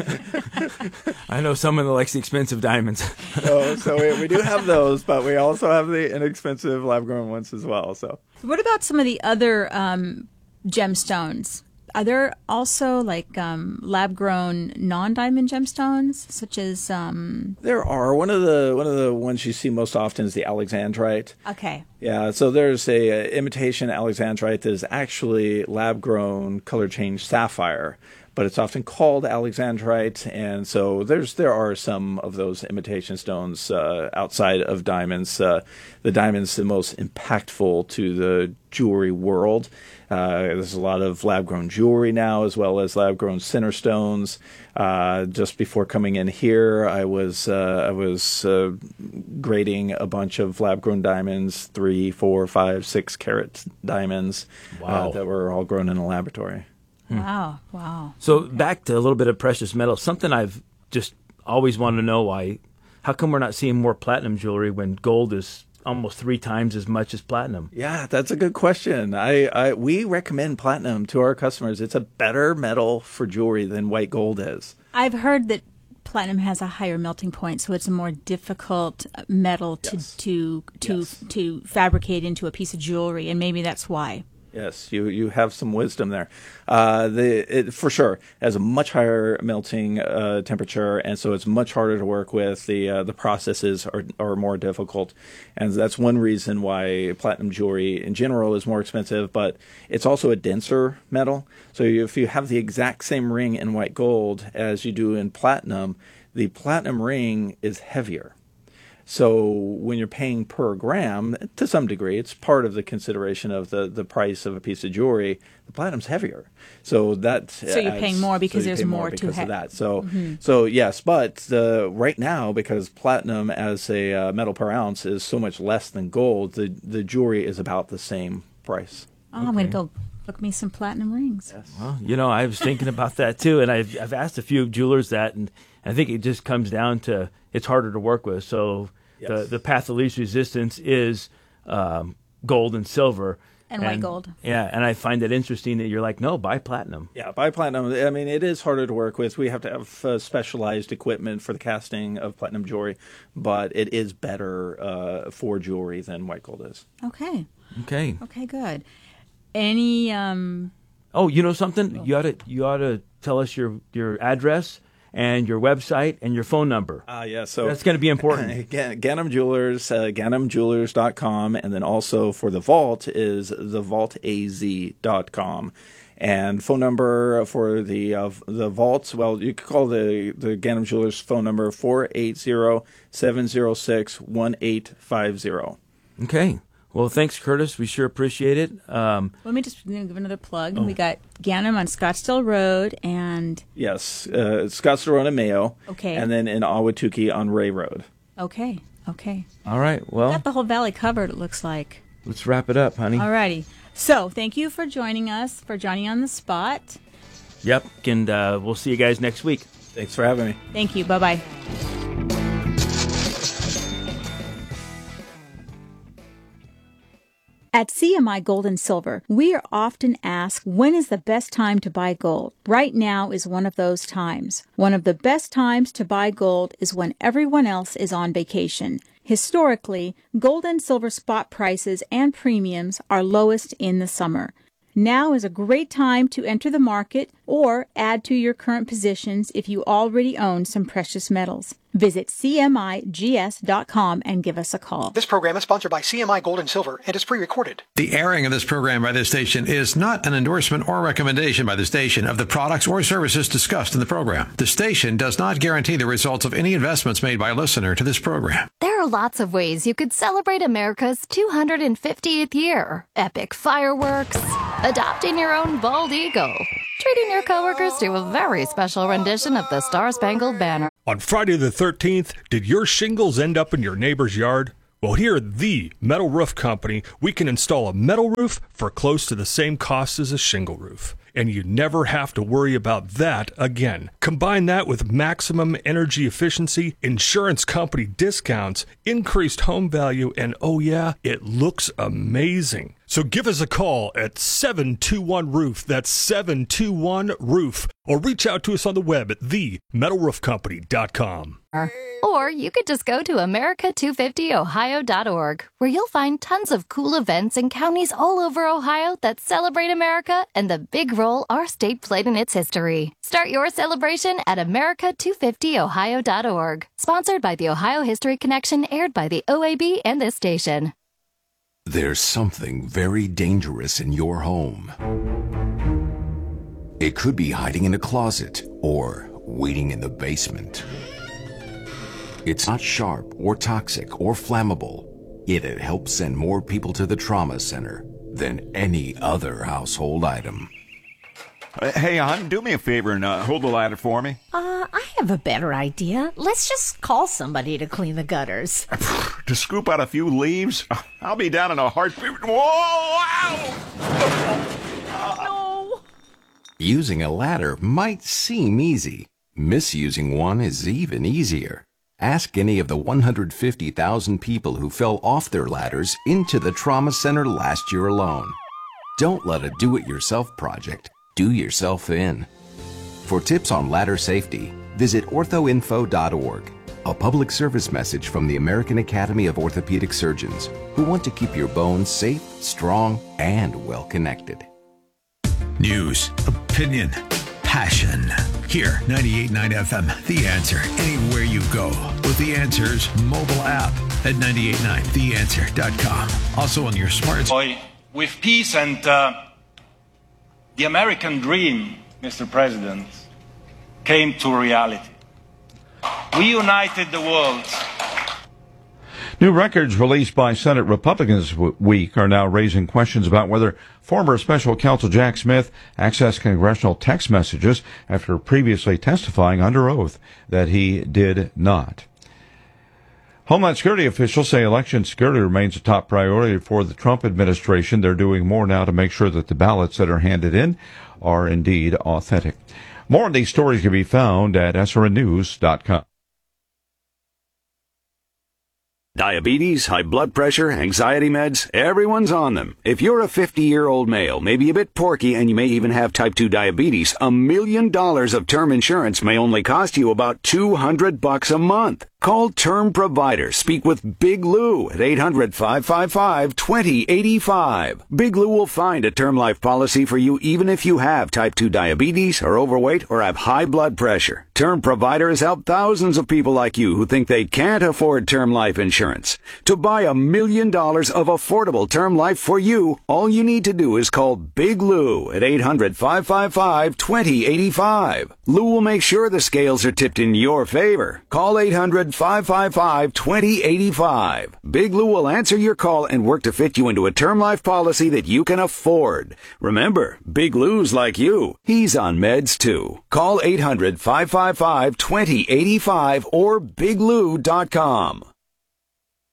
I know someone that likes the expensive diamonds. So we do have those, but we also have the inexpensive lab-grown ones as well. So what about some of the other gemstones? Are there also lab-grown non-diamond gemstones, such as? There are. One of the ones you see most often is the alexandrite. Okay. Yeah. So there's a imitation alexandrite that is actually lab-grown color change sapphire, but it's often called alexandrite. And so there are some of those imitation stones outside of diamonds. The diamond's the most impactful to the jewelry world. There's a lot of lab-grown jewelry now, as well as lab-grown center stones. Just before coming in here, I was grading a bunch of lab-grown diamonds, 3, 4, 5, 6 carat diamonds. Wow. That were all grown in a laboratory. Wow. So back to a little bit of precious metals. Something I've just always wanted to know how come we're not seeing more platinum jewelry when gold is almost 3 times as much as platinum? Yeah, that's a good question. We recommend platinum to our customers. It's a better metal for jewelry than white gold is. I've heard that platinum has a higher melting point, so it's a more difficult metal to fabricate into a piece of jewelry, and maybe that's why. Yes, you have some wisdom there. It for sure has a much higher melting temperature, and so it's much harder to work with. The processes are more difficult, and that's one reason why platinum jewelry in general is more expensive. But it's also a denser metal. So if you have the exact same ring in white gold as you do in platinum, the platinum ring is heavier. So when you're paying per gram, to some degree, it's part of the consideration of the price of a piece of jewelry. The platinum's heavier, so you're paying more because there's more to of that. So yes, but right now, because platinum as a metal per ounce is so much less than gold, the jewelry is about the same price. I'm going to go look me some platinum rings. Yes. Well, I was thinking about that too, and I've asked a few jewelers that, and I think it just comes down to it's harder to work with. So the path of least resistance is gold and silver. And white gold. Yeah, and I find it interesting that you're like, no, buy platinum. Yeah, buy platinum. I mean, it is harder to work with. We have to have specialized equipment for the casting of platinum jewelry, but it is better for jewelry than white gold is. Okay, good. Any Oh, you know something? You ought to tell us your address and your website and your phone number. Yeah, so that's going to be important. Ganem Jewelers, GanemJewelers.com, and then also for the vault is thevaultaz.com. And phone number for the vaults, well, you could call the Ganem Jewelers phone number 480-706-1850. Okay. Well, thanks, Curtis. We sure appreciate it. Let me just give another plug. We got Ganem on Scottsdale Road and... Yes, Scottsdale Road and Mayo. Okay. And then in Ahwatukee on Ray Road. Okay. All right, well... Got the whole valley covered, it looks like. let's wrap it up, honey. All righty. So thank you for joining us for Johnny on the Spot. Yep, and we'll see you guys next week. Thanks for having me. Thank you. Bye-bye. At CMI Gold and Silver, we are often asked, when is the best time to buy gold? Right now is one of those times. One of the best times to buy gold is when everyone else is on vacation. Historically, gold and silver spot prices and premiums are lowest in the summer. Now is a great time to enter the market or add to your current positions if you already own some precious metals. Visit CMIGS.com and give us a call. This program is sponsored by CMI Gold and Silver and is pre-recorded. The airing of this program by this station is not an endorsement or recommendation by the station of the products or services discussed in the program. The station does not guarantee the results of any investments made by a listener to this program. There are lots of ways you could celebrate America's 250th year. Epic fireworks, adopting your own bald eagle, treating your coworkers to a very special rendition of the Star-Spangled Banner. On Friday the 13th, did your shingles end up in your neighbor's yard? Well, here at the Metal Roof Company, we can install a metal roof for close to the same cost as a shingle roof. And you never have to worry about that again. Combine that with maximum energy efficiency, insurance company discounts, increased home value, and oh yeah, it looks amazing. So give us a call at 721-ROOF, that's 721-ROOF, or reach out to us on the web at themetalroofcompany.com. Or you could just go to America250ohio.org, where you'll find tons of cool events in counties all over Ohio that celebrate America and the big role our state played in its history. Start your celebration at America250ohio.org. Sponsored by the Ohio History Connection, aired by the OAB and this station. There's something very dangerous in your home. It could be hiding in a closet or waiting in the basement. It's not sharp or toxic or flammable, yet it helps send more people to the trauma center than any other household item. Hey, hon, do me a favor and hold the ladder for me. I have a better idea. Let's just call somebody to clean the gutters. To scoop out a few leaves? I'll be down in a heartbeat. Whoa! Ow! No! Using a ladder might seem easy. Misusing one is even easier. Ask any of the 150,000 people who fell off their ladders into the trauma center last year alone. Don't let a do-it-yourself project do yourself in. For tips on ladder safety, visit orthoinfo.org, a public service message from the American Academy of Orthopedic Surgeons, who want to keep your bones safe, strong, and well-connected. News, opinion, passion. Here, 98.9 FM, The Answer, anywhere you go, with The Answer's mobile app at 98.9theanswer.com. Also on your smartphone. With peace and the American dream, Mr. President, came to reality. We united the world. New records released by Senate Republicans this week are now raising questions about whether former special counsel Jack Smith accessed congressional text messages after previously testifying under oath that he did not. Homeland Security officials say election security remains a top priority for the Trump administration. They're doing more now to make sure that the ballots that are handed in are indeed authentic. More of these stories can be found at srnnews.com. Diabetes, high blood pressure, anxiety meds, everyone's on them. If you're a 50-year-old male, maybe a bit porky, and you may even have type 2 diabetes, $1 million of term insurance may only cost you about $200 a month. Call Term Provider. Speak with Big Lou at 800-555-2085. Big Lou will find a term life policy for you even if you have type 2 diabetes, are overweight, or have high blood pressure. Term Provider has helped thousands of people like you who think they can't afford term life insurance. To buy $1 million of affordable term life for you, all you need to do is call Big Lou at 800-555-2085. Lou will make sure the scales are tipped in your favor. Call 800-555-2085. Big Lou will answer your call and work to fit you into a term life policy that you can afford. Remember, Big Lou's like you. He's on meds too. Call 800-555-2085 or biglou.com.